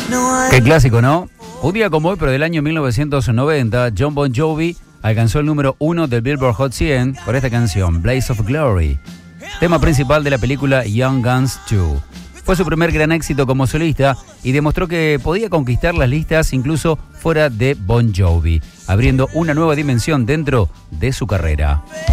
Qué clásico, ¿no? Un día como hoy, pero del año 1990, Jon Bon Jovi alcanzó el número 1 del Billboard Hot 100 por esta canción, Blaze of Glory, tema principal de la película Young Guns 2. Fue su primer gran éxito como solista y demostró que podía conquistar las listas incluso fuera de Bon Jovi, abriendo una nueva dimensión dentro de su carrera.